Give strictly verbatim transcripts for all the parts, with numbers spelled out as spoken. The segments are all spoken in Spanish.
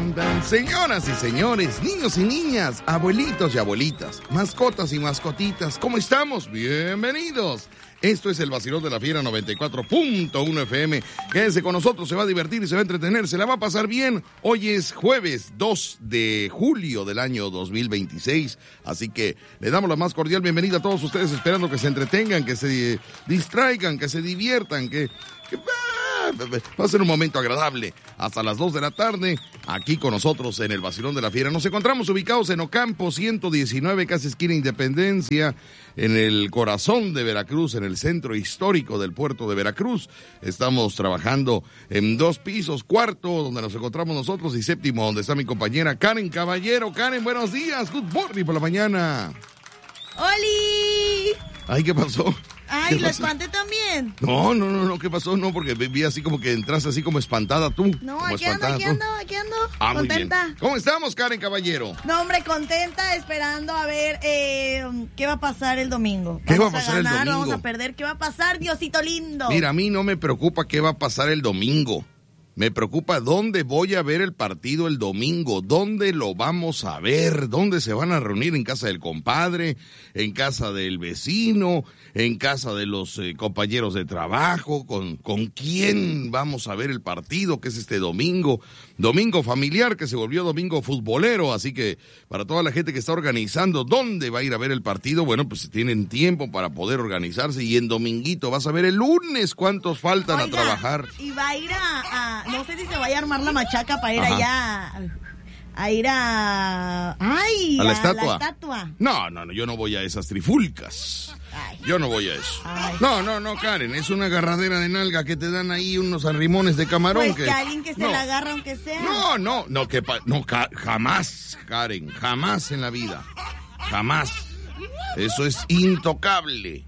pam, pam. Señoras y señores, niños y niñas, abuelitos y abuelitas, mascotas y mascotitas, ¿cómo estamos? Bienvenidos. Esto es el Vacilón de la Fiera noventa y cuatro punto uno F M. Quédense con nosotros, se va a divertir y se va a entretener, se la va a pasar bien. Hoy es jueves dos de julio del año dos mil veintiséis, así que le damos la más cordial bienvenida a todos ustedes, esperando que se entretengan, que se distraigan, que se diviertan, que... que... va a ser un momento agradable hasta las dos de la tarde aquí con nosotros en el Vacilón de la Fiera. Nos encontramos ubicados en Ocampo ciento diecinueve, casi esquina Independencia, en el corazón de Veracruz, en el centro histórico del puerto de Veracruz. Estamos trabajando en dos pisos, cuarto donde nos encontramos nosotros y séptimo donde está mi compañera Karen Caballero. Karen, buenos días, good morning por la mañana. ¡Oli! Ay, ¿qué pasó? Ay, ¿lo espanté también? No, no, no, no, ¿qué pasó? No, porque vi así como que entraste así como espantada tú. No, como aquí ando, aquí ando, aquí ando. Ah, contenta. Muy bien. ¿Cómo estamos, Karen Caballero? No, hombre, contenta, esperando a ver eh, qué va a pasar el domingo. ¿Qué vamos va a pasar a ganar, el domingo? Vamos a perder, ¿qué va a pasar, Diosito lindo? Mira, a mí no me preocupa qué va a pasar el domingo. Me preocupa dónde voy a ver el partido el domingo, dónde lo vamos a ver, dónde se van a reunir, en casa del compadre, en casa del vecino, en casa de los eh, compañeros de trabajo, con, con quién vamos a ver el partido, que es este domingo, domingo familiar que se volvió domingo futbolero, así que para toda la gente que está organizando dónde va a ir a ver el partido, bueno, pues tienen tiempo para poder organizarse y en dominguito vas a ver el lunes cuántos faltan. Oiga, a trabajar. Y va a ir a... a no sé si se vaya a armar la machaca para ir Ajá. allá a, a ir a... ¡Ay! ¿A la a estatua? la estatua. No, no, no, yo no voy a esas trifulcas. Ay. Yo no voy a eso. Ay. No, no, no, Karen, es una agarradera de nalga que te dan ahí unos arrimones de camarón. Pues que, que alguien que se no. la agarra aunque sea. No, no, no, que pa, no, ca, jamás, Karen, jamás en la vida. Jamás. Eso es intocable.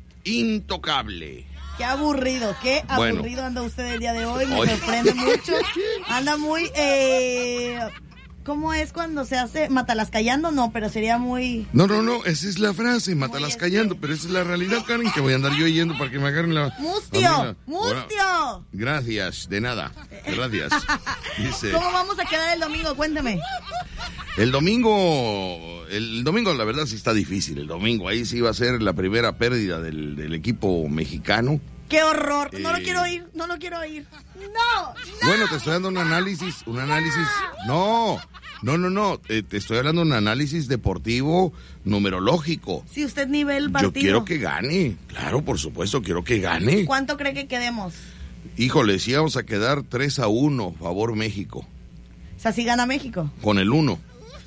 Intocable. Qué aburrido, qué Bueno. aburrido anda usted el día de hoy, me Oye. sorprende mucho. Anda muy, eh, ¿cómo es cuando se hace? ¿Matalas callando? No, pero sería muy... No, no, no, esa es la frase, mátalas este. callando, pero esa es la realidad, Karen, que voy a andar yo yendo para que me agarren la... ¡Mustio! a mí la- ¡Mustio! Bueno, gracias, de nada, gracias. Dice, ¿Cómo vamos a quedar el domingo? Cuéntame. el domingo, el domingo la verdad sí está difícil, el domingo, ahí sí va a ser la primera pérdida del, del equipo mexicano. ¡Qué horror! No lo Eh. quiero oír, no lo quiero oír. ¡No! ¡No! Bueno, te estoy dando un análisis, un análisis, no, no, no, no, eh, te estoy hablando de un análisis deportivo numerológico. Si usted ni ve el partido. Yo quiero que gane, claro, por supuesto, quiero que gane. ¿Cuánto cree que quedemos? Híjole, sí vamos a quedar tres a uno, favor México, O sea, si gana México. con el uno.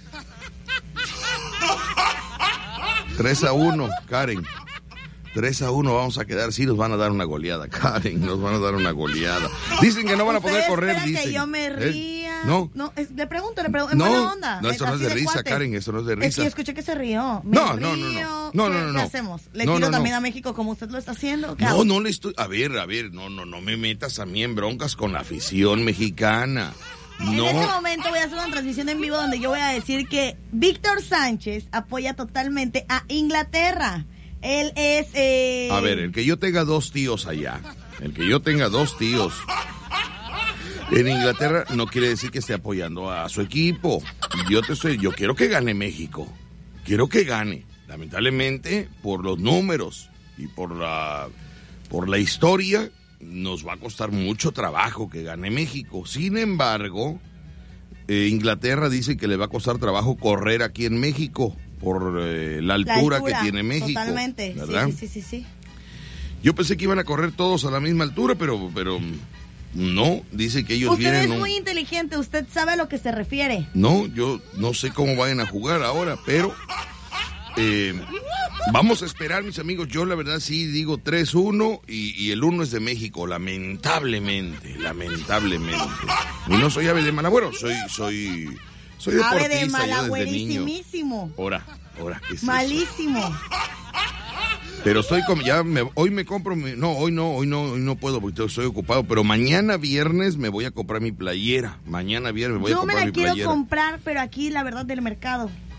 tres a uno, Karen. tres a uno vamos a quedar, sí nos van a dar una goleada, Karen, nos van a dar una goleada. Dicen que no van a poder ¿Usted correr, espera dicen. que yo me ¿Eh? ría? No. No, es- le pregunto, le pregunto, en No, buena onda. no, eso no es así de risa, cuate. Karen, eso no es de Es que risa. yo escuché que se rió. Me No, no, no, no. río. No, no, ¿Qué- no, ¿Qué no. hacemos? ¿Le No, tiro no, no. también a México como usted lo está haciendo? ¿Qué No, hago? no le estoy... A ver, a ver, no, no, no me metas a mí en broncas con la afición mexicana. No. En este momento voy a hacer una transmisión en vivo donde yo voy a decir que Víctor Sánchez apoya totalmente a Inglaterra. Él es... Eh... A ver, el que yo tenga dos tíos allá, el que yo tenga dos tíos en Inglaterra no quiere decir que esté apoyando a su equipo. Yo te estoy, yo quiero que gane México, quiero que gane. Lamentablemente, por los números y por la, por la historia, nos va a costar mucho trabajo que gane México. Sin embargo, eh, Inglaterra dice que le va a costar trabajo correr aquí en México por eh, la, altura La altura que tiene México. Totalmente, ¿verdad? sí, sí, sí, sí. Yo pensé que iban a correr todos a la misma altura, pero, pero no, dice que ellos Usted vienen... es un- muy inteligente, usted sabe a lo que se refiere. No, yo no sé cómo vayan a jugar ahora, pero eh, vamos a esperar, mis amigos. Yo la verdad sí digo tres uno y, y el uno es de México, lamentablemente, lamentablemente. Y no soy ave de mal agüero, soy, soy, soy Ave deportista de yo desde niño. malagüerísimísimo. Ahora, ahora, ¿qué es eso? Malísimo. Pero estoy como, ya me, hoy me compro, mi, no, hoy no, hoy no, hoy no puedo porque estoy ocupado, pero mañana viernes me voy a comprar mi playera, mañana viernes me voy Yo a me comprar la mi quiero playera. comprar, pero aquí la verdad del mercado.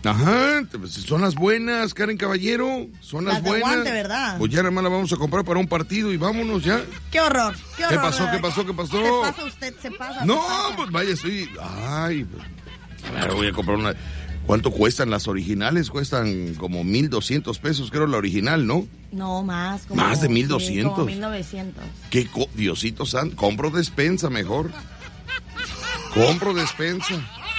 Ajá, son las buenas, Karen Caballero, son las, las buenas. Aguante, ¿verdad? Pues ya nada más la vamos a comprar para un partido y vámonos ya. ¡Qué horror! ¿Qué, horror, ¿Qué pasó? ¿verdad? ¿Qué pasó? ¿Qué pasó? Se pasa usted, se pasa. No, se pasa. pues vaya, estoy... Ay, a ver, voy a comprar una... ¿Cuánto cuestan las originales? Cuestan como mil doscientos pesos, creo, la original, ¿no? No, más. Como, ¿Más de mil doscientos? Sí, como mil novecientos. ¿Qué co... Diosito santo? Compro despensa mejor. Compro despensa.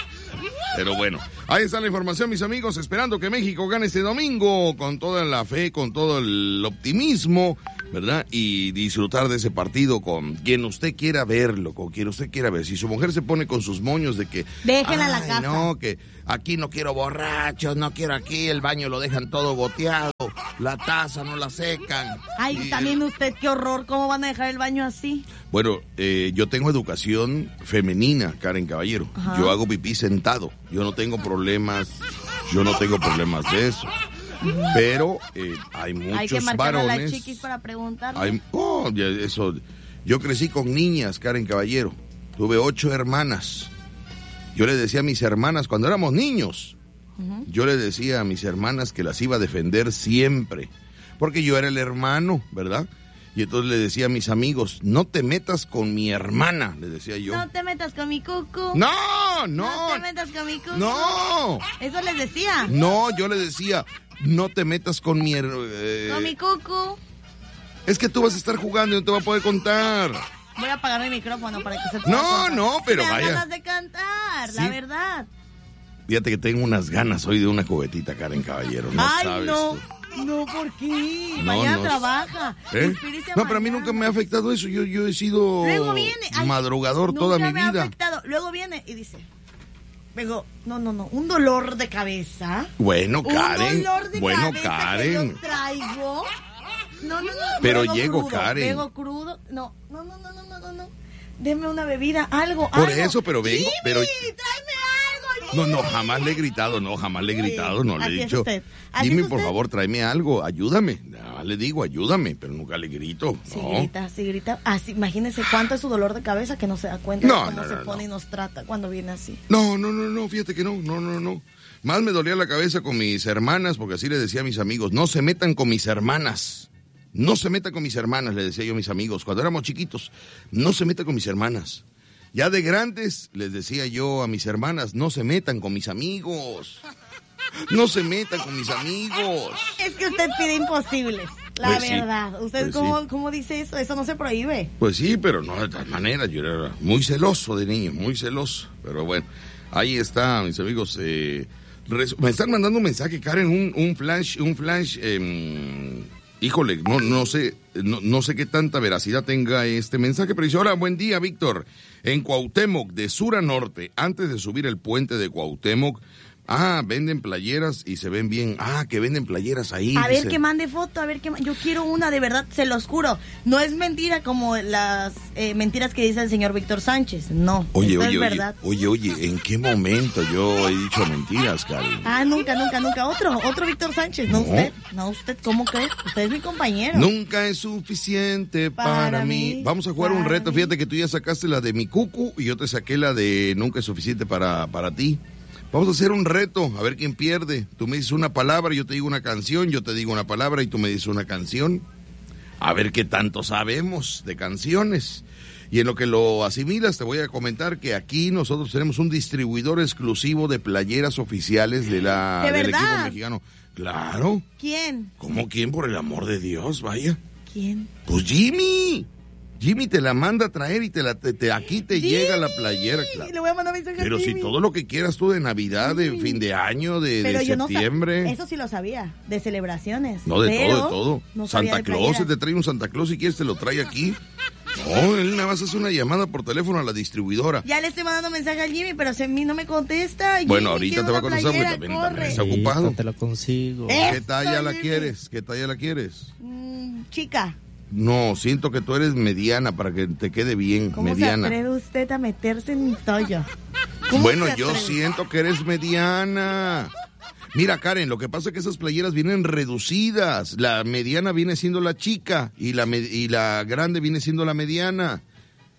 Pero bueno, ahí está la información, mis amigos, esperando que México gane este domingo con toda la fe, con todo el optimismo, ¿verdad? Y disfrutar de ese partido con quien usted quiera verlo, con quien usted quiera ver. Si su mujer se pone con sus moños de que... Déjela a la casa. No, que aquí no quiero borrachos, no quiero aquí, el baño lo dejan todo goteado, la taza no la secan. Ay, y, también usted, qué horror, ¿cómo van a dejar el baño así? Bueno, eh, yo tengo educación femenina, Karen Caballero. Ajá. Yo hago pipí sentado. Yo no tengo problemas, yo no tengo problemas de eso. Pero eh, hay muchos varones. Hay que marcar varones, a las chiquis para preguntarle. Hay, oh, ya, eso. Yo crecí con niñas, Karen Caballero. Tuve ocho hermanas. Yo le decía a mis hermanas, cuando éramos niños, uh-huh. yo le decía a mis hermanas que las iba a defender siempre. Porque yo era el hermano, ¿verdad? Y entonces le decía a mis amigos, no te metas con mi hermana, le decía yo. No te metas con mi cucu. No, no. No te metas con mi cucu. No. ¿Eso les decía? No, yo le decía, no te metas con mi... Eh... Con mi cucu. Es que tú vas a estar jugando y no te va a poder contar. Voy a apagar mi micrófono para que se pueda No, contar. no, pero me vaya. Me ganas de cantar, ¿sí? La verdad. Fíjate que tengo unas ganas hoy de una cubetita, Karen Caballero. No Ay, sabes no. tú. No, ¿por qué? No, mañana no. trabaja. ¿Eh? No, pero a mí nunca me ha afectado eso. Yo, yo he sido Luego viene, ay, madrugador toda mi me vida. Ha afectado. Luego viene y dice, vengo, no, no, no, un dolor de cabeza. Bueno, Karen. Un dolor de bueno, cabeza Karen. que yo traigo. No, no, no. Pero vengo llego, crudo, Karen. Vengo crudo. No, no, no, no, no, no, no, no. Deme una bebida, algo, Por algo. eso, pero vengo, Jimmy, pero... tráeme algo. No, no, jamás le he gritado, no, jamás le he gritado, no le he dicho. Dime, por favor, tráeme algo, ayúdame. Nada más le digo, ayúdame, pero nunca le grito. Sí no. grita, sí grita. Así, imagínese cuánto es su dolor de cabeza que no se da cuenta no, de cómo no, se no, pone no. y nos trata cuando viene así. No, no, no, no, fíjate que no, no, no, no. Más me dolía la cabeza con mis hermanas, porque así le decía a mis amigos, no se metan con mis hermanas. No se metan con mis hermanas, le decía yo a mis amigos, cuando éramos chiquitos, no se metan con mis hermanas. Ya de grandes, les decía yo a mis hermanas, no se metan con mis amigos. No se metan con mis amigos. Es que usted pide imposibles, la pues verdad. Sí, ¿Usted pues cómo, sí. cómo dice eso? Eso no se prohíbe. Pues sí, pero no de tal manera. Yo era muy celoso de niño, muy celoso. Pero bueno, ahí está, mis amigos. Eh, me están mandando un mensaje, Karen, un, un flash, un flash... Eh, Híjole, no, no sé, no, no sé qué tanta veracidad tenga este mensaje, pero dice, hola, buen día, Víctor. En Cuauhtémoc, de sur a norte, antes de subir el puente de Cuauhtémoc, ah, venden playeras y se ven bien. Ah, que venden playeras ahí. A dice. ver que mande foto, a ver que yo quiero una de verdad, se los juro. No es mentira como las eh, mentiras que dice el señor Víctor Sánchez, no. Oye, oye, es oye, verdad. oye, oye, ¿en qué momento yo he dicho mentiras, Karen? Ah, nunca, nunca, nunca. Otro, otro Víctor Sánchez, no, no usted. No usted, ¿cómo cree? Usted es mi compañero. Nunca es suficiente para, para mí. Vamos a jugar un reto. Mí. Fíjate que tú ya sacaste la de mi cucu y yo te saqué la de nunca es suficiente para, para ti. Vamos a hacer un reto, a ver quién pierde. Tú me dices una palabra, yo te digo una canción, yo te digo una palabra y tú me dices una canción. A ver qué tanto sabemos de canciones. Y en lo que lo asimilas, te voy a comentar que aquí nosotros tenemos un distribuidor exclusivo de playeras oficiales de la, ¿De del verdad? equipo mexicano. Claro. ¿Quién? ¿Cómo quién? Por el amor de Dios, vaya. ¿Quién? Pues Jimmy. Jimmy te la manda a traer y te la te, te, aquí te Jimmy. llega la playera. Claro. Le voy a mandar mensaje Pero a si Jimmy. todo lo que quieras tú de Navidad, de fin de año, de, Pero de yo septiembre. No eso sí lo sabía, de celebraciones. No, de pero todo, de todo. No Santa Claus, se te trae un Santa Claus si quieres te lo trae aquí. No, él nada más hace una llamada por teléfono a la distribuidora. Ya le estoy mandando mensaje al Jimmy, pero se mí no me contesta. Jimmy, bueno, ahorita te va a contestar porque también, también está ocupado. Te lo consigo. ¿Qué talla la quieres? ¿Qué talla la quieres? Mm, chica. No, siento que tú eres mediana para que te quede bien, ¿Cómo mediana. se atreve usted a meterse en mi toyo? Bueno, yo siento que eres mediana. Mira, Karen, lo que pasa es que esas playeras vienen reducidas. La mediana viene siendo la chica y la, me- y la grande viene siendo la mediana.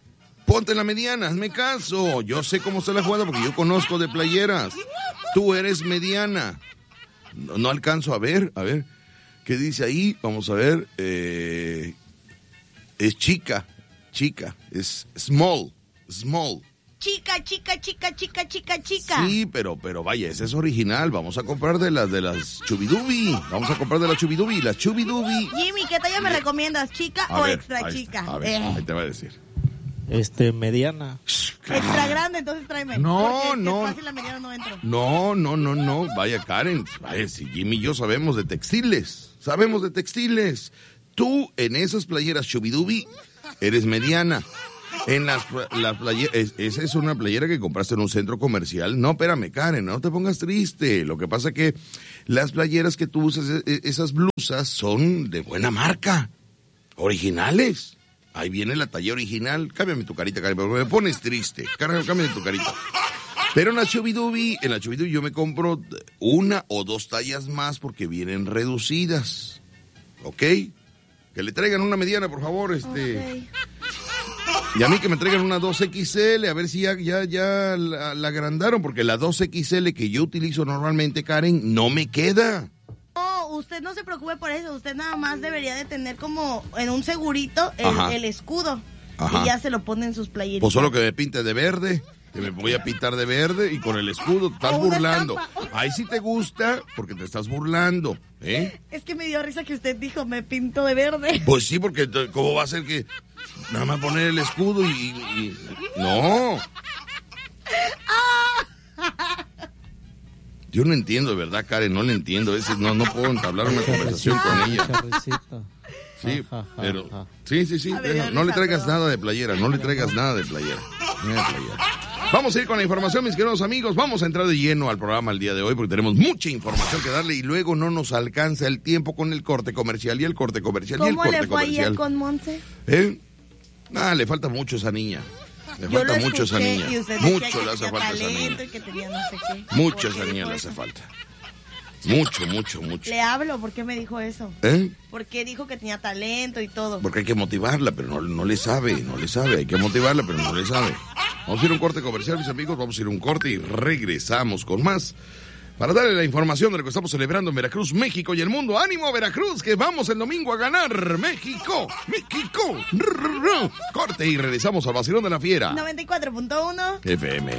Ponte la mediana, hazme caso. Yo sé cómo está la jugada porque yo conozco de playeras. Tú eres mediana. No, no alcanzo a ver, a ver. ¿Qué dice ahí? Vamos a ver. Eh, es chica, chica. Es small, small. Chica, chica, chica, chica, chica, chica. Sí, pero, pero vaya, ese es original. Vamos a comprar de las de las Chubidubi. Vamos a comprar de las Chubidubi. Las Chubidubi. Jimmy, ¿qué talla me recomiendas? ¿Chica A o ver, extra ahí chica? está. A ver, Eh. ahí te va a decir. Este, mediana. Extra grande, entonces tráeme. No, porque no. Es fácil, la mediana no entro. No, no, no, no. Vaya, Karen. Vaya, si Jimmy y yo sabemos de textiles. Sabemos de textiles. Tú, en esas playeras Chubidubi, eres mediana. En las la playera, es, esa es una playera que compraste en un centro comercial. No, espérame, Karen, no te pongas triste. Lo que pasa es que las playeras que tú usas, esas blusas, son de buena marca. Originales. Ahí viene la talla original. Cámbiame tu carita, Karen, porque me pones triste. Cámbiame tu carita. Pero en la Chubidubi, en la Chubidubi yo me compro una o dos tallas más porque vienen reducidas. ¿Ok? Que le traigan una mediana, por favor, este... Okay. Y a mí que me traigan una dos equis ele, a ver si ya, ya, ya la, la agrandaron, porque la dos equis ele que yo utilizo normalmente, Karen, no me queda. No, usted no se preocupe por eso, usted nada más debería de tener como en un segurito el, el escudo. Ajá. Y ya se lo pone en sus playeritas. Pues solo que me pinte de verde, que me voy a pintar de verde y con el escudo te estás burlando. Ahí sí te gusta porque te estás burlando, ¿eh? Es que me dio risa que usted dijo, me pinto de verde. Pues sí, porque ¿cómo va a ser que nada más poner el escudo y... y... No. Yo no entiendo, de verdad, Karen, no le entiendo. A veces no, no puedo entablar una conversación con ella. Sí, pero... Sí, sí, sí. Ver, no le traigas nada de playera, no le traigas nada de playera. Nada de playera. Vamos a ir con la información, mis queridos amigos. Vamos a entrar de lleno al programa el día de hoy porque tenemos mucha información que darle y luego no nos alcanza el tiempo con el corte comercial y el corte comercial y el corte comercial. ¿Cómo le fue ayer con Monse? ¿Eh? Ah, le falta mucho a esa niña. Le Yo falta mucho a esa niña. Mucho le hace falta a esa niña. No sé mucho a esa niña le hace falta. Mucho, mucho, mucho. Le hablo, ¿por qué me dijo eso? ¿Eh? Porque dijo que tenía talento y todo. Porque hay que motivarla, pero no, no le sabe, no le sabe. Hay que motivarla, pero no le sabe. Vamos a ir a un corte comercial, mis amigos. Vamos a ir a un corte y regresamos con más. Para darle la información de lo que estamos celebrando en Veracruz, México y el mundo. ¡Ánimo, Veracruz! Que vamos el domingo a ganar. ¡México! ¡México! Corte y regresamos al vacilón de la fiera. noventa y cuatro punto uno F M.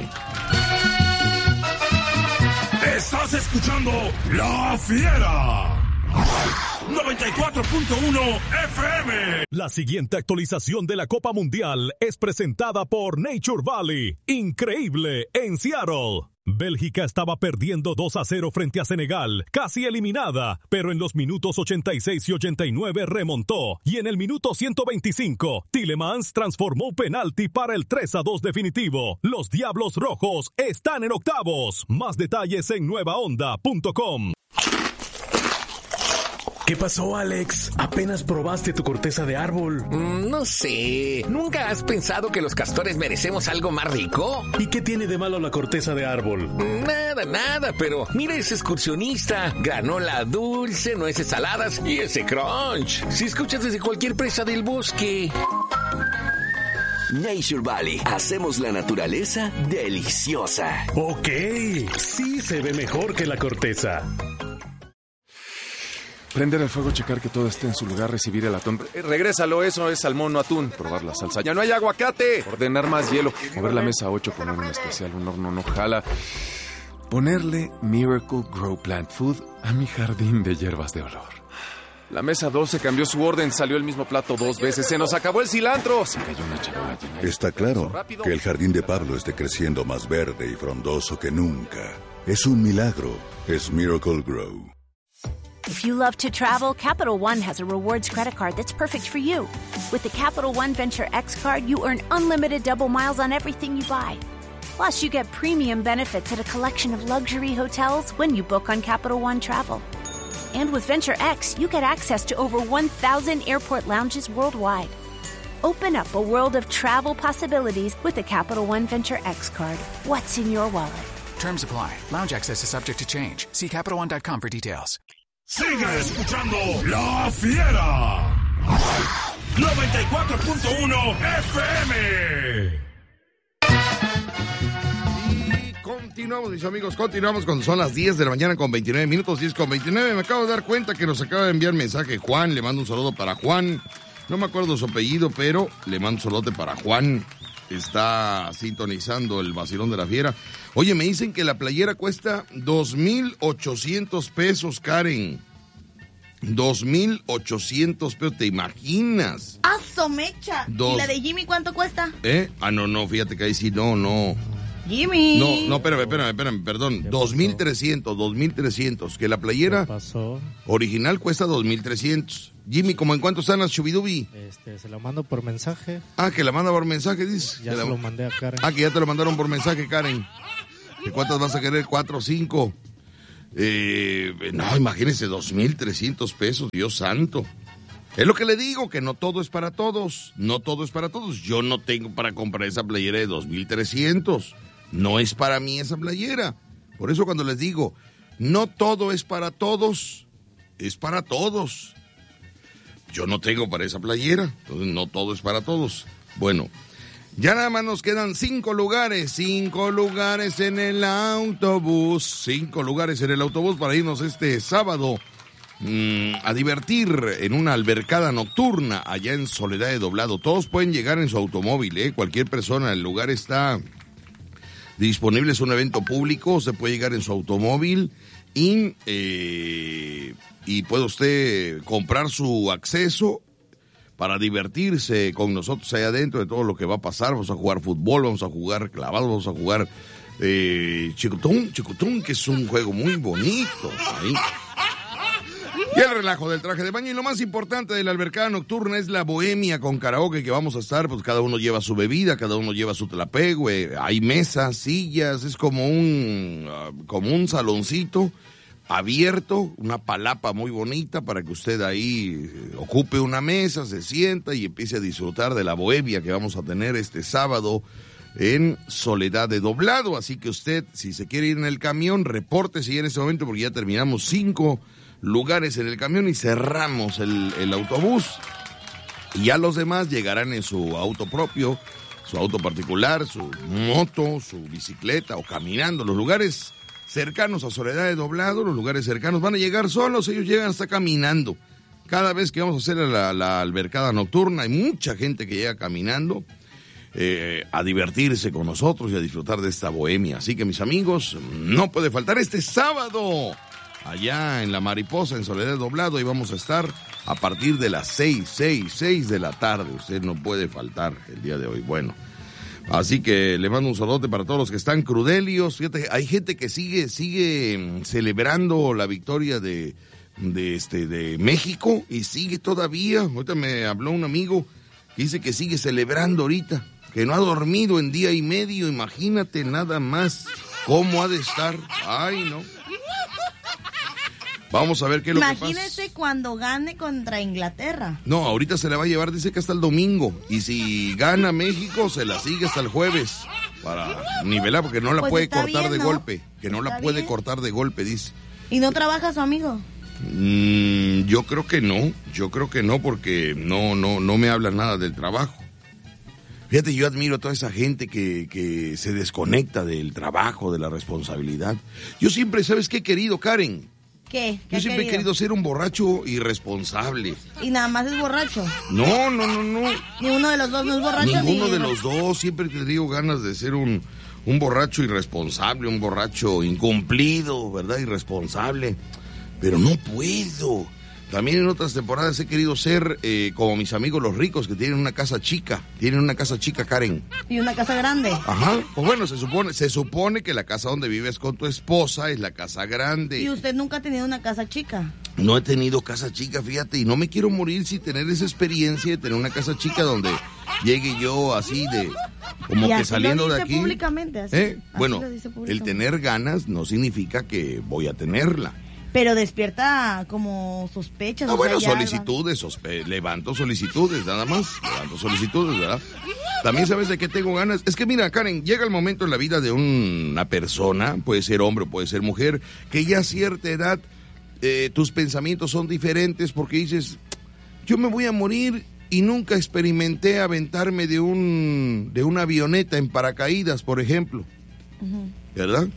Estás escuchando La Fiera. noventa y cuatro punto uno F M. La siguiente actualización de la Copa Mundial es presentada por Nature Valley. Increíble en Seattle. Bélgica estaba perdiendo dos a cero frente a Senegal, casi eliminada, pero en los minutos ochenta y seis y ochenta y nueve remontó, y en el minuto ciento veinticinco, Tielemans transformó penalti para el tres a dos definitivo. Los Diablos Rojos están en octavos. Más detalles en nueva onda punto com. ¿Qué pasó, Alex? ¿Apenas probaste tu corteza de árbol? Mm, no sé. ¿Nunca has pensado que los castores merecemos algo más rico? ¿Y qué tiene de malo la corteza de árbol? Nada, nada, pero mira ese excursionista. Granola dulce, nueces saladas y ese crunch. Si escuchas desde cualquier presa del bosque. Nature Valley. Hacemos la naturaleza deliciosa. Ok. Sí se ve mejor que la corteza. Prender el fuego, checar que todo esté en su lugar, recibir el atún. Eh, regrésalo, eso es salmón, no atún. Probar la salsa. ¡Ya no hay aguacate! Ordenar más hielo. Mover la mesa a ocho, poner un especial, un horno no jala. Ponerle Miracle Grow Plant Food a mi jardín de hierbas de olor. La mesa doce cambió su orden, salió el mismo plato dos veces. ¡Se nos acabó el cilantro! Se cayó una charola llena. Está claro que el jardín de Pablo esté creciendo más verde y frondoso que nunca. Es un milagro. Es Miracle Grow. If you love to travel, Capital One has a rewards credit card that's perfect for you. With the Capital One Venture X card, you earn unlimited double miles on everything you buy. Plus, you get premium benefits at a collection of luxury hotels when you book on Capital One Travel. And with Venture X, you get access to over one thousand airport lounges worldwide. Open up a world of travel possibilities with the Capital One Venture X card. What's in your wallet? Terms apply. Lounge access is subject to change. See Capital One dot com for details. Sigue escuchando La Fiera. noventa y cuatro punto uno F M. Continuamos, mis amigos, continuamos cuando son las diez de la mañana con veintinueve minutos, diez con veintinueve. Me acabo de dar cuenta que nos acaba de enviar mensaje Juan. Le mando un saludo para Juan. No me acuerdo su apellido, pero le mando un saludo para Juan. Está sintonizando el vacilón de la fiera. Oye, me dicen que la playera cuesta dos mil ochocientos pesos, Karen. dos mil ochocientos pesos, ¿te imaginas? ¡Ah, somecha! Dos. ¿Y la de Jimmy cuánto cuesta? ¿Eh? Ah, no, no, fíjate que ahí sí, no, no. Jimmy. No, no, espérame, espérame, espérame, perdón. dos mil trescientos, dos mil trescientos. Que la playera pasó? original cuesta dos mil trescientos. Jimmy, ¿cómo en cuánto están las Chubidubi? Este, se la mando por mensaje. Ah, que la manda por mensaje, dice. Ya que se la... lo mandé a Karen. Ah, que ya te lo mandaron por mensaje, Karen. ¿De cuántas vas a querer? ¿Cuatro o cinco? Eh, no, imagínense, dos mil trescientos pesos, Dios santo. Es lo que le digo, que no todo es para todos. No todo es para todos. Yo no tengo para comprar esa playera de dos mil trescientos. No es para mí esa playera. Por eso cuando les digo, no todo es para todos, es para todos. Yo no tengo para esa playera, entonces no todo es para todos. Bueno, ya nada más nos quedan cinco lugares, cinco lugares en el autobús, cinco lugares en el autobús para irnos este sábado mmm, a divertir en una albercada nocturna allá en Soledad de Doblado. Todos pueden llegar en su automóvil, ¿eh? Cualquier persona, el lugar está disponible, es un evento público, se puede llegar en su automóvil y, eh, y puede usted comprar su acceso para divertirse con nosotros allá adentro de todo lo que va a pasar. Vamos a jugar fútbol, vamos a jugar clavados, vamos a jugar eh, chicutún, chicutún, que es un juego muy bonito. Ahí. Y el relajo del traje de baño. Y lo más importante de la albercada nocturna es la bohemia con karaoke que vamos a estar. Pues cada uno lleva su bebida, cada uno lleva su tlapehue. Hay mesas, sillas, es como un, uh, como un saloncito abierto, una palapa muy bonita para que usted ahí ocupe una mesa, se sienta y empiece a disfrutar de la bohemia que vamos a tener este sábado en Soledad de Doblado. Así que usted, si se quiere ir en el camión, repórtese ya en este momento porque ya terminamos cinco lugares en el camión y cerramos el, el autobús. Y ya los demás llegarán en su auto propio, su auto particular, su moto, su bicicleta o caminando. Los lugares cercanos a Soledad de Doblado, los lugares cercanos van a llegar solos, ellos llegan hasta caminando. Cada vez que vamos a hacer la, la albercada nocturna hay mucha gente que llega caminando eh, a divertirse con nosotros y a disfrutar de esta bohemia. Así que mis amigos, no puede faltar este sábado allá en La Mariposa, en Soledad de Doblado, y vamos a estar a partir de las seis, seis, seis de la tarde. Usted no puede faltar el día de hoy. Bueno, así que le mando un saludote para todos los que están crudelios. Fíjate, hay gente que sigue, sigue celebrando la victoria de, de, este, de México y sigue todavía. Ahorita me habló un amigo que dice que sigue celebrando ahorita, que no ha dormido en día y medio. Imagínate nada más cómo ha de estar. Ay, no. Vamos a ver qué es lo que pasa. Imagínese cuando gane contra Inglaterra. No, ahorita se la va a llevar, dice que hasta el domingo. Y si gana México, se la sigue hasta el jueves. Para nivelar, porque no la pues puede cortar bien, de ¿no? golpe. Que no está la puede bien. cortar de golpe, dice. ¿Y no trabaja su amigo? Mm, yo creo que no. Yo creo que no, porque no, no, no me habla nada del trabajo. Fíjate, yo admiro a toda esa gente que, que se desconecta del trabajo, de la responsabilidad. Yo siempre, ¿sabes qué he querido, Karen? ¿Qué? ¿Qué Yo ha siempre he querido? querido ser un borracho irresponsable. Y nada más es borracho. No, no, no, no. Ni uno de los dos no es borracho. Ninguno ni... de los dos. Siempre he tenido ganas de ser un, un borracho irresponsable, un borracho incumplido, ¿verdad? Irresponsable. Pero no puedo. También en otras temporadas he querido ser eh, como mis amigos los ricos que tienen una casa chica. Tienen una casa chica, Karen. Y una casa grande. Ajá. Pues bueno, se supone, se supone que la casa donde vives con tu esposa es la casa grande. Y usted nunca ha tenido una casa chica. No he tenido casa chica, fíjate, y no me quiero morir sin tener esa experiencia de tener una casa chica donde llegue yo así de, como y que así saliendo lo de dice aquí. públicamente, así, ¿Eh? así Bueno, lo dice el públicamente. tener ganas no significa que voy a tenerla. Pero despierta como sospechas. Ah, o sea, bueno, ya solicitudes, sospe- levanto solicitudes, nada más, levanto solicitudes, ¿verdad? También sabes de qué tengo ganas. Es que mira, Karen, llega el momento en la vida de una persona, puede ser hombre o puede ser mujer, que ya a cierta edad eh, tus pensamientos son diferentes porque dices, yo me voy a morir y nunca experimenté aventarme de un de una avioneta en paracaídas, por ejemplo. Uh-huh. ¿Verdad?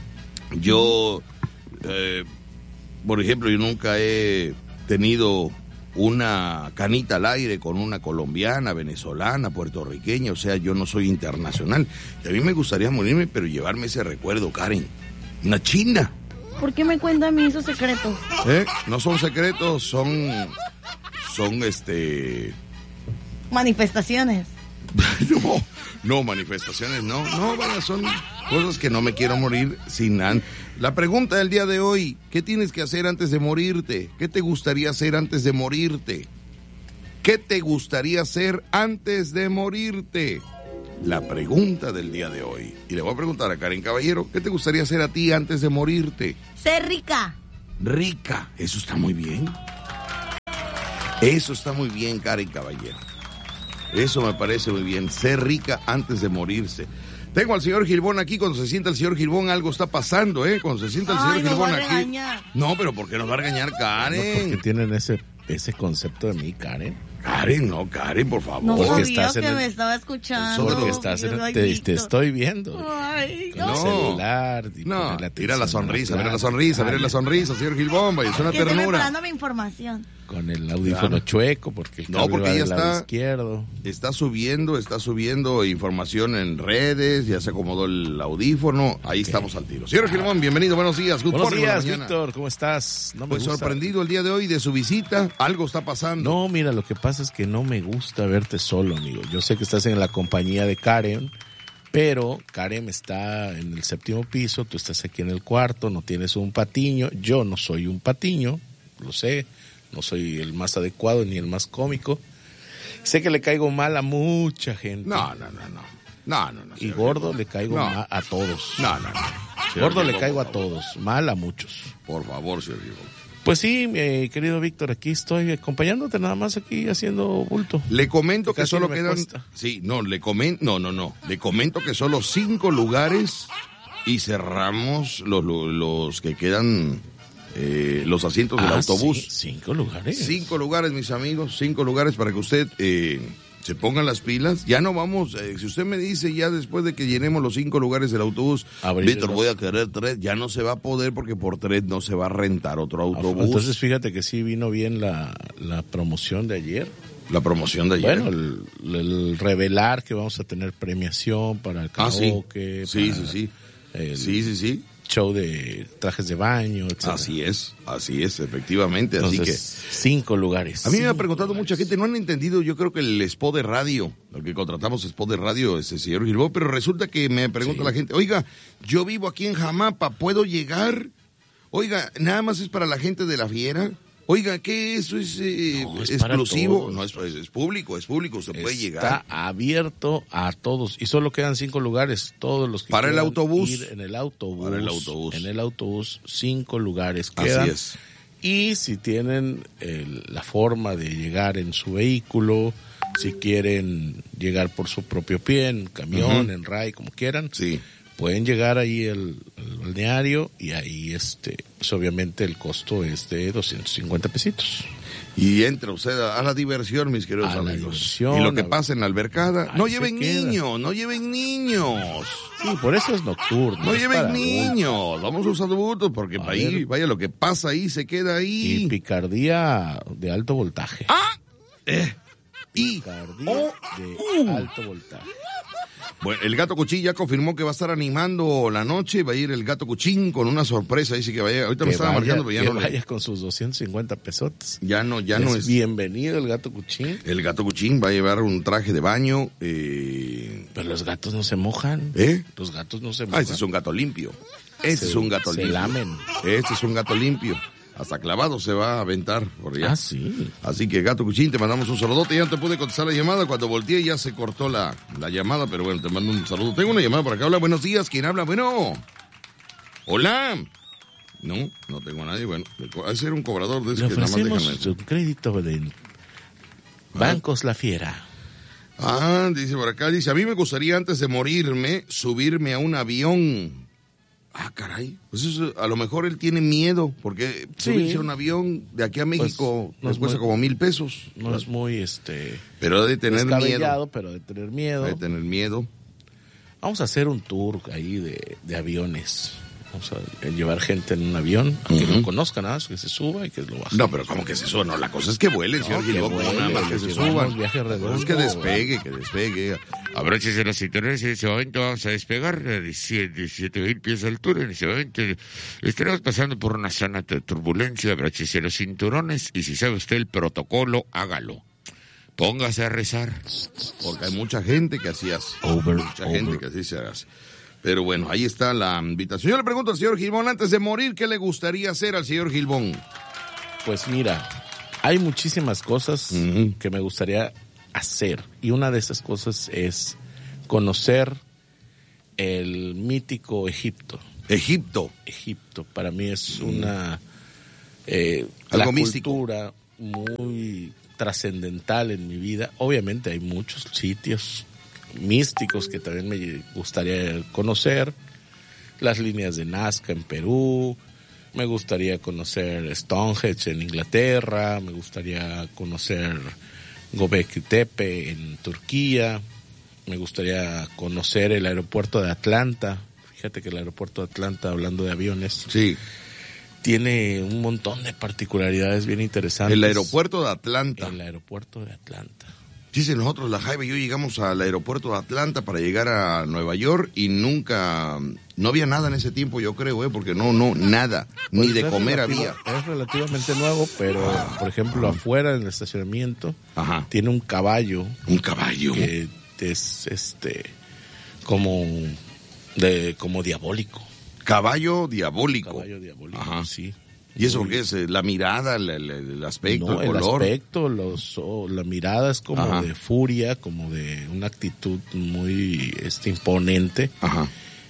Yo, eh, por ejemplo, yo nunca he tenido una canita al aire con una colombiana, venezolana, puertorriqueña, o sea, yo no soy internacional. Y a mí me gustaría morirme, pero llevarme ese recuerdo, Karen. Una china. ¿Por qué me cuenta a mí esos secretos? ¿Eh? No son secretos, son, son este... manifestaciones. No, no, manifestaciones, no, no, vaya, son cosas que no me quiero morir sin nada. La pregunta del día de hoy, ¿qué tienes que hacer antes de morirte? ¿Qué te gustaría hacer antes de morirte? ¿Qué te gustaría hacer antes de morirte? La pregunta del día de hoy. Y le voy a preguntar a Karen Caballero, ¿qué te gustaría hacer a ti antes de morirte? Ser rica. Rica, eso está muy bien. Eso está muy bien, Karen Caballero. Eso me parece muy bien, ser rica antes de morirse. Tengo al señor Gilbón aquí, cuando se sienta el señor Gilbón algo está pasando, ¿eh? Cuando se sienta el Ay, señor Gilbón aquí. Regañar. No, pero ¿por qué nos va a regañar Karen? No, porque tienen ese, ese concepto de mí, Karen. Karen, no, Karen, por favor. No Porque sabía estás que en el- me estaba escuchando. Porque estás en el- te, te estoy viendo. Ay, Con el no. celular. y No, ponerle mira la atención a sonrisa, mira la clase. sonrisa, mira la sonrisa, señor Gilbón, vaya, es una que estoy ternura. preparando mi información. Con el audífono Claro. chueco, porque el No, cable porque va ya del lado está- izquierdo. Está subiendo, está subiendo información en redes, ya se acomodó el audífono, ahí estamos al tiro. Señor Gilbón, bienvenido, buenos días. Good Buenos morning, días, buena mañana. Víctor, ¿cómo estás? No me Pues gusta. sorprendido el día de hoy de su visita, algo está pasando. No, mira, lo que pasa es que no me gusta verte solo, amigo. Yo sé que estás en la compañía de Karen, pero Karen está en el séptimo piso, tú estás aquí en el cuarto, no tienes un patiño. Yo no soy un patiño, lo sé, no soy el más adecuado ni el más cómico. Sé que le caigo mal a mucha gente. No, no, no, no. No, no, no. Y gordo le caigo No. mal a todos. No, no, no. Gordo Señor le Gilbón, caigo por a favor. todos, mal a muchos. Por favor, señor Gilbón. Pues sí, mi querido Víctor, aquí estoy acompañándote nada más aquí haciendo bulto. Le comento que Casi solo me quedan... cuesta. Sí, no, le comento... No, no, no. Le comento que solo cinco lugares y cerramos los, los, los que quedan... Eh, los asientos del Ah, autobús. sí, cinco lugares. Cinco lugares, mis amigos, cinco lugares para que usted eh, se ponga las pilas. Ya no vamos, eh, si usted me dice ya después de que llenemos los cinco lugares del autobús, Abrir Víctor, los- voy a querer tres, ya no se va a poder porque por tres no se va a rentar otro autobús. Entonces fíjate que sí vino bien la, la promoción de ayer. La promoción de ayer. Bueno, el, el revelar que vamos a tener premiación para el Ah, sí. karaoke. Sí, para sí, sí. El Sí, sí, sí. show de trajes de baño, etcétera. Así es, así es, efectivamente. Entonces, así que cinco lugares. a mí me ha Cinco preguntado lugares. mucha gente, no han entendido, yo creo que el spot de radio, el que contratamos spot de radio es el señor Gilbó, pero resulta que me pregunta Sí. la gente, oiga, yo vivo aquí en Jamapa, ¿puedo llegar? Oiga, nada más es para la gente de la Fiera. Oiga, ¿qué eso es, eh, No, es para exclusivo? todos. No, es, es- es público, es público, usted puede Está llegar. abierto a todos y solo quedan cinco lugares. Todos los que Para el quieran autobús. ir en el autobús. Para el autobús. En el autobús, cinco lugares Así quedan. es. Y si tienen el- la forma de llegar en su vehículo, si quieren llegar por su propio pie, en camión, Ujú. en ray, como quieran, Sí. pueden llegar ahí al, al balneario y ahí, este, pues obviamente el costo es de doscientos cincuenta pesitos. Y entra usted a, a la diversión, mis queridos A la amigos. diversión, y lo que a- pasa en la albercada, Ahí no se lleven queda. niños, no lleven niños. Sí, por eso es nocturno. No es lleven para niños, vamos a usar adultos porque A ahí, ver. vaya, lo que pasa ahí se queda Y ahí. picardía de alto voltaje. ¡Ah! Eh, y, Picardía oh, de uh. alto voltaje. bueno, el Gato Cuchín ya confirmó que va a estar animando la noche, va a ir el Gato Cuchín con una sorpresa, dice que vaya, ahorita me Que estaba vaya, marcando, pero ya que no, le- vaya con sus doscientos cincuenta pesotes. ya no, ya no es. Bienvenido el gato cuchín. El Gato Cuchín va a llevar un traje de baño, eh, Pero los gatos no se mojan. ¿eh? Los gatos no se Ah, mojan. ese es un gato limpio. Ese Se- es un gato se limpio. lamen. Este es un gato limpio. Hasta clavado se va a aventar por allá. Ah, sí. Así que, Gato Cuchín, te mandamos un saludote. Ya no te pude contestar la llamada. Cuando volteé ya se cortó la, la llamada, pero bueno, te mando un saludo. Tengo una llamada por acá. Hola, buenos días. ¿Quién habla? Bueno. Hola. No, no tengo a nadie. Bueno, va a ser un cobrador de Le esos que nada más ofrecemos déjame. un crédito de Bancos La Fiera. Ah, dice por acá, dice, a mí me gustaría antes de morirme subirme a un avión. Ah, caray. Pues eso, a lo mejor él tiene miedo, porque Sí. subirse a un avión de aquí a México Pues, no nos es cuesta muy- como mil pesos. No es muy, este... Pero ha de tener descabellado, miedo. pero de tener miedo. Ha de tener miedo. vamos a hacer un tour ahí de, de aviones. Vamos a llevar gente en un avión, a que uh-huh. no conozca nada, que se suba y que lo baje. No, pero ¿cómo que se suba? No, la cosa es que vuelen, no, señor Gilbón, como nada más que se suban. Es que despegue, que despegue. Abróchese los cinturones, en ese momento vamos a despegar a diecisiete mil pies de altura. En ese momento estaremos pasando por una zona de turbulencia. Abróchese los cinturones y si sabe usted el protocolo, hágalo. Póngase a rezar. Porque hay mucha gente que así hace. Over, mucha over. gente que así se hace. Pero bueno, ahí está la invitación. Yo le pregunto al señor Gilbón, antes de morir, ¿qué le gustaría hacer al señor Gilbón? Pues mira, hay muchísimas cosas uh-huh. que me gustaría hacer. Y una de esas cosas es conocer el mítico Egipto. ¿Egipto? Egipto. Para mí es una eh, Algo la místico. cultura muy trascendental en mi vida. Obviamente hay muchos sitios místicos que también me gustaría conocer, las líneas de Nazca en Perú, me gustaría conocer Stonehenge en Inglaterra, me gustaría conocer Göbekli Tepe en Turquía, me gustaría conocer el aeropuerto de Atlanta. Fíjate que el aeropuerto de Atlanta, hablando de aviones, sí, tiene un montón de particularidades bien interesantes. El aeropuerto de Atlanta. El aeropuerto de Atlanta. Dice, nosotros, la Jaiba y yo llegamos al aeropuerto de Atlanta para llegar a Nueva York y nunca, no había nada en ese tiempo, yo creo, ¿eh? Porque no, no, nada, pues ni de comer había. Es relativamente nuevo, pero, ah, por ejemplo, afuera en el estacionamiento, ajá, tiene un caballo. Un caballo. Que es, este, como, de, como diabólico. Caballo diabólico. Caballo diabólico, ajá, sí. ¿Y eso qué es? ¿La mirada, el, el, el aspecto, no, el color? El aspecto, los, oh, la mirada es como Ajá. de furia, como de una actitud muy este, imponente. Ajá.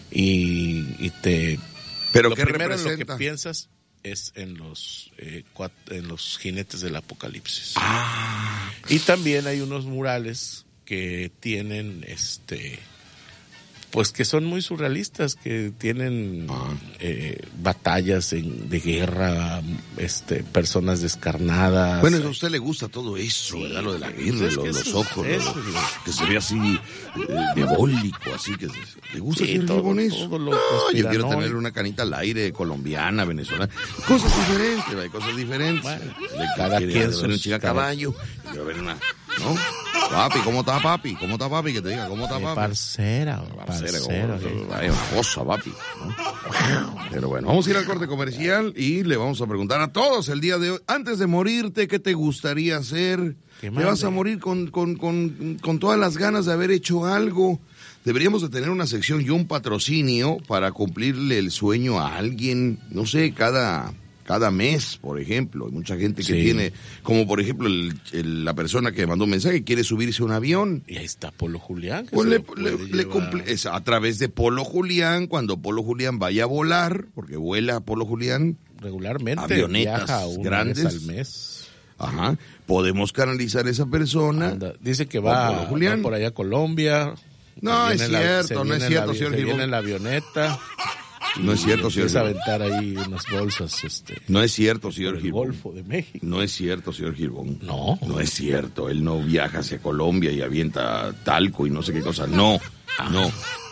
Y, y te... ¿Pero lo qué primero representa? En lo que piensas es en los, eh, cuat, en los jinetes del apocalipsis. Ah. Y también hay unos murales que tienen... este Pues que son muy surrealistas, que tienen ah. eh, batallas en, de guerra, este, personas descarnadas. Bueno, a usted le gusta todo eso, sí, ¿verdad? Lo de la guerra, lo, los eso, ojos, eso, lo, lo, que se ve así eh, diabólico, así que le gusta sí, el todo, Gilbón eso. Todo lo no, yo quiero tener una canita al aire, colombiana, venezolana, cosas diferentes, hay cosas diferentes. Bueno, le, cada quien ver sus un chica cada... caballo, quiero ver una, ¿no? Papi, ¿cómo está papi? ¿Cómo está papi? Que te diga, ¿cómo está papi? Parcera, parcera. parcera Vaya cosa, papi, ¿no? Pero bueno, vamos a ir al corte comercial y le vamos a preguntar a todos el día de hoy, antes de morirte, ¿qué te gustaría hacer? ¿Te vas a morir con, con, con, con todas las ganas de haber hecho algo? Deberíamos de tener una sección y un patrocinio para cumplirle el sueño a alguien, no sé, cada... cada mes, por ejemplo. Hay mucha gente que sí. tiene, como por ejemplo el, el, la persona que mandó un mensaje, quiere subirse a un avión. Y ahí está Polo Julián. Que pues le, le, le cumple, es a través de Polo Julián, cuando Polo Julián vaya a volar, porque vuela Polo Julián regularmente, avionetas viaja un grandes mes al mes. Ajá. Podemos canalizar a esa persona. Anda. Dice que va, va por allá a Colombia. No, es cierto, no es cierto, señor Gilbón. Viene en la avioneta. No es cierto, señor Gilbón. Empieza a aventar ahí unas bolsas. Este, no es cierto, señor Gilbón. El Golfo de México. No es cierto, señor Gilbón. No. No es cierto. Él no viaja hacia Colombia y avienta talco y no sé qué cosa. No, ah. no.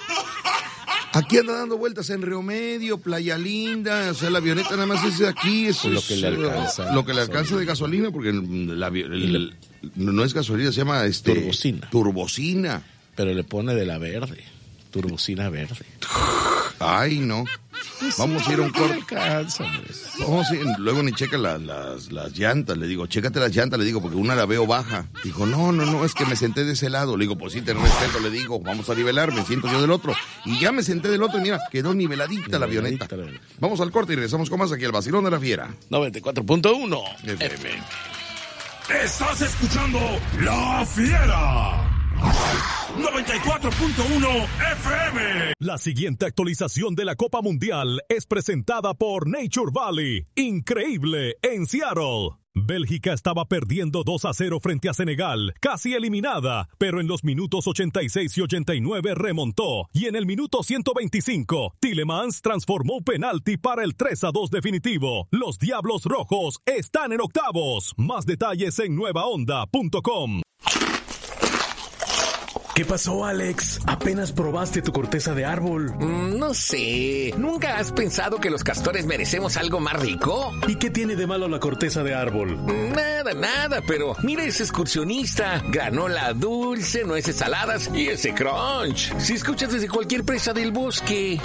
Aquí anda dando vueltas en Río Medio, Playa Linda, o sea, la avioneta nada más es de aquí, eso lo es que le alcanza. Lo que le alcanza de gasolina, porque la, el, el, no es gasolina, se llama este turbocina. Turbocina. Pero le pone de la verde, turbocina verde. Ay, no. Vamos a ir a un corte. Alcanza, Vamos a ir, luego ni checa la, las, las llantas, le digo, chécate las llantas, le digo, porque una la veo baja. Dijo, no, no, no, es que me senté de ese lado. Le digo, pues sí, ten respeto, le digo, vamos a nivelar, me siento yo del otro. Y ya me senté del otro y mira, quedó niveladita, niveladita la avioneta. La vamos al corte y regresamos con más aquí al Vacilón de la Fiera. noventa y cuatro punto uno F M. Estás escuchando La Fiera. noventa y cuatro punto uno F M. La siguiente actualización de la Copa Mundial es presentada por Nature Valley. Increíble en Seattle. Bélgica estaba perdiendo dos a cero frente a Senegal, casi eliminada, pero en los minutos ochenta y seis y ochenta y nueve remontó, y en el minuto ciento veinticinco, Tielemans transformó penalti para el tres a dos definitivo. Los Diablos Rojos están en octavos. Más detalles en nueva onda punto com. ¿Qué pasó, Alex? ¿Apenas probaste tu corteza de árbol? Mm, no sé. ¿Nunca has pensado que los castores merecemos algo más rico? ¿Y qué tiene de malo la corteza de árbol? Nada, nada, pero mira ese excursionista. Granola dulce, nueces saladas y ese crunch. Si escuchas desde cualquier presa del bosque.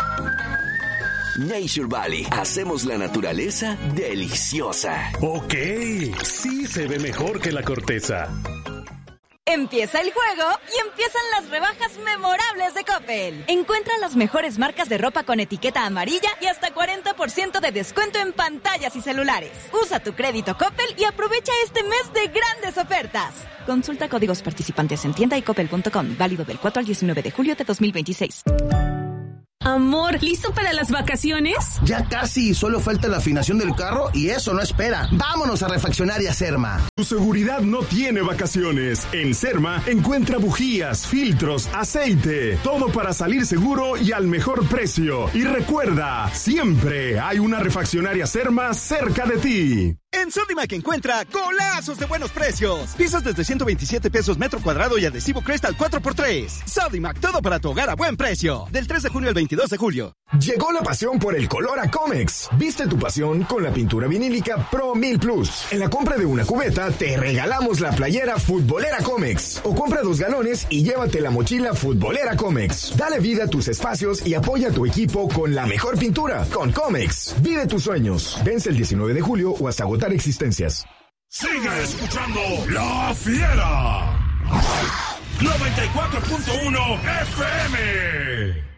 Nature Valley. Hacemos la naturaleza deliciosa. Ok, sí se ve mejor que la corteza. Empieza el juego y empiezan las rebajas memorables de Coppel. Encuentra las mejores marcas de ropa con etiqueta amarilla y hasta cuarenta por ciento de descuento en pantallas y celulares. Usa tu crédito Coppel y aprovecha este mes de grandes ofertas. Consulta códigos participantes en tienda y coppel punto com. Válido del cuatro al diecinueve de julio de dos mil veintiséis. Amor, ¿listo para las vacaciones? Ya casi, solo falta la afinación del carro y eso no espera. Vámonos a Refaccionaria Serma. Tu seguridad no tiene vacaciones. En Serma encuentra bujías, filtros, aceite, todo para salir seguro y al mejor precio. Y recuerda, siempre hay una Refaccionaria Serma cerca de ti. En Sodimac encuentra golazos de buenos precios. Piezas desde ciento veintisiete pesos metro cuadrado y adhesivo Crest al cuatro por tres. Sodimac, todo para tu hogar a buen precio. Del tres de junio al veintidós de julio. Llegó la pasión por el color a Comex. Viste tu pasión con la pintura vinílica Pro mil Plus. En la compra de una cubeta te regalamos la playera futbolera Comex. O compra dos galones y llévate la mochila futbolera Comex. Dale vida a tus espacios y apoya a tu equipo con la mejor pintura. Con Comex. Vive tus sueños. Vence el diecinueve de julio o hasta agotar existencias. Sigue escuchando La Fiera. noventa y cuatro punto uno F M.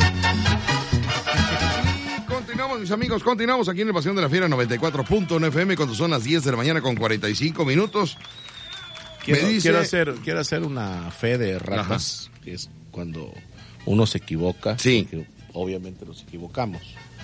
Continuamos, mis amigos, continuamos aquí en el Pasión de la Fiera noventa y cuatro punto uno F M cuando son las diez de la mañana con cuarenta y cinco minutos. Quiero, Me dice... quiero, hacer, quiero hacer una fe de ratas, que es cuando uno se equivoca. Sí. Que obviamente nos equivocamos.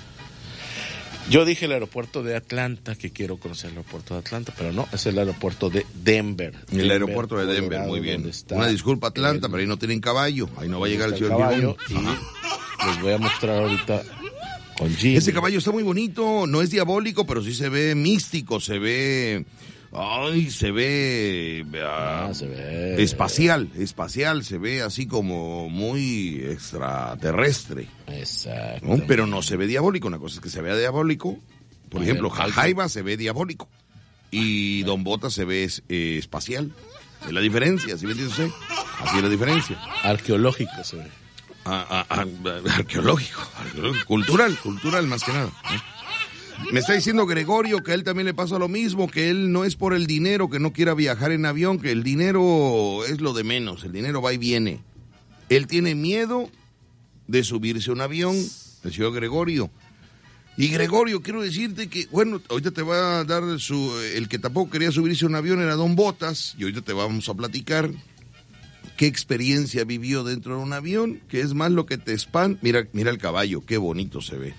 Yo dije el aeropuerto de Atlanta, que quiero conocer el aeropuerto de Atlanta, pero no, es el aeropuerto de Denver. El Denver, aeropuerto de Denver, Colorado, muy bien. Está Una disculpa, Atlanta, el, pero ahí no tienen caballo. Ahí no va a llegar el señor caballo. Gibón. Y les voy a mostrar ahorita con Jimmy. Ese caballo está muy bonito, no es diabólico, pero sí se ve místico, se ve... Ay, se ve, ah, se ve espacial, espacial, se ve así como muy extraterrestre. Exacto. ¿No? Pero no se ve diabólico, una cosa es que se vea diabólico. Por Ay, ejemplo, el Jaiba se ve diabólico y Don Bota se ve eh, espacial. Es la diferencia, ¿sí me entiende usted? Así es la diferencia. Arqueológico se ve. Ah, ah, ah, arqueológico, arqueológico, cultural, cultural más que nada. ¿eh? Me está diciendo Gregorio que a él también le pasa lo mismo, que él no es por el dinero, que no quiera viajar en avión, que el dinero es lo de menos, el dinero va y viene. Él tiene miedo de subirse a un avión, el señor Gregorio. Y Gregorio, quiero decirte que, bueno, ahorita te va a dar su, el que tampoco quería subirse a un avión era Don Botas, y ahorita te vamos a platicar qué experiencia vivió dentro de un avión, que es más lo que te espanta. Mira, mira el caballo, qué bonito se ve.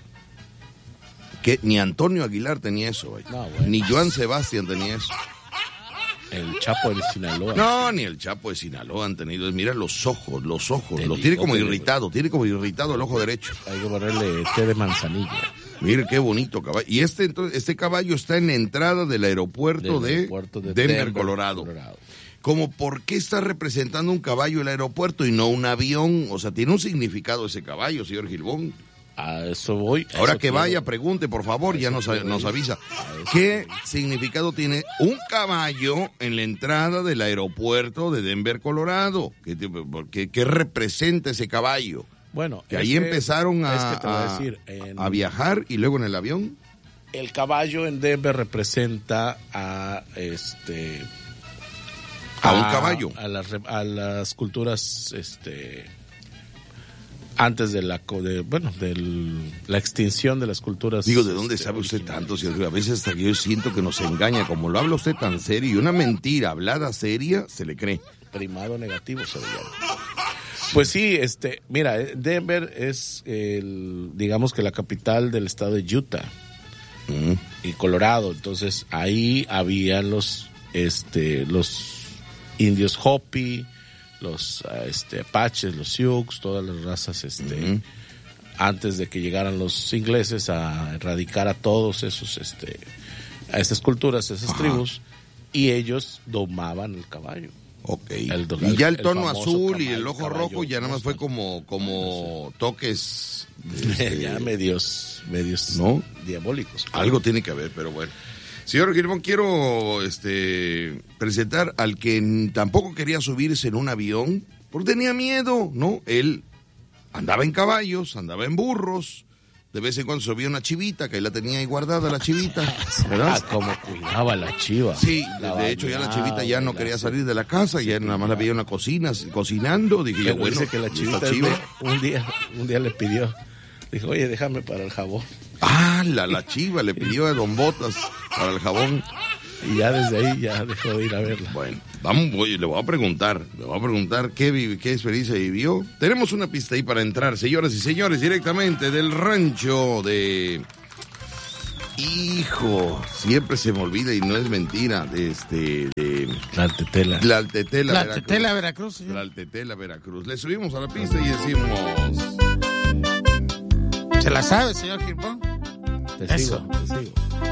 Que ni Antonio Aguilar tenía eso, no, bueno. Ni Joan Sebastián tenía eso. El Chapo de Sinaloa. No, ni el Chapo de Sinaloa han tenido. Mira los ojos, los ojos. Los tiene como irritado, tiene como irritado el ojo derecho. Hay que ponerle té de manzanilla. Mire qué bonito caballo. Y este entonces, este caballo está en la entrada del aeropuerto, del de, aeropuerto de Denver, Denver Colorado. Colorado. Como por qué está representando un caballo el aeropuerto y no un avión. O sea, tiene un significado ese caballo, señor Gilbón. A eso voy. A Ahora eso que quiero. vaya, pregunte, por favor, ya nos, nos avisa. ¿Qué significado tiene un caballo en la entrada del aeropuerto de Denver, Colorado? ¿Qué, qué, qué representa ese caballo? Bueno, que ahí que, empezaron a, es que te voy a, decir, en, a viajar y luego en el avión. El caballo en Denver representa a este a, a un caballo, a las, a las culturas este antes de la de, bueno de la extinción de las culturas. Digo, ¿de dónde este, sabe usted tanto? Si a veces hasta yo siento que nos engaña, como lo habla usted tan serio y una mentira hablada seria se le cree. Primado negativo se le llama. Pues sí, este, mira, Denver es el, digamos que la capital del estado de Utah mm. y Colorado. Entonces ahí había los, este, los indios Hopi, los este, Apaches, los Sioux, todas las razas, este, uh-huh. antes de que llegaran los ingleses a erradicar a todos esos, este, a esas culturas, a esas Ajá. tribus, y ellos domaban el caballo. Ok. El, y ya el, el tono famoso azul y caballo, el ojo caballo, rojo ya nada más fue como, como toques. Este, ya medios, medios ¿no? diabólicos. Algo tiene que haber, pero bueno. Señor Girmón, quiero este, presentar al que tampoco quería subirse en un avión porque tenía miedo, ¿no? Él andaba en caballos, andaba en burros. De vez en cuando subía una chivita, que ahí la tenía ahí guardada la chivita, ¿verdad? Ah, como cuidaba la chiva. Sí, de, de hecho ya la chivita ya no quería salir de la casa, ya nada más la veía en la cocina, cocinando. Dije yo, bueno, dice que la chivita chiva. un día, un día le pidió, dijo, oye, déjame para el jabón. Ah, la, la chiva le pidió a Don Botas para el jabón. Y ya desde ahí ya dejó de ir a verla. Bueno, vamos, voy, le voy a preguntar, le voy a preguntar qué, vive, qué experiencia vivió. Tenemos una pista ahí para entrar, señoras y señores, directamente del rancho de... Hijo, siempre se me olvida y no es mentira, de este... De... La Altetela. La Altetela, La Veracruz. Altetela, Veracruz. Sí. La Altetela, Veracruz. Le subimos a la pista y decimos... ¿Se la sabe, señor Girmón? Te Eso. sigo, te sigo.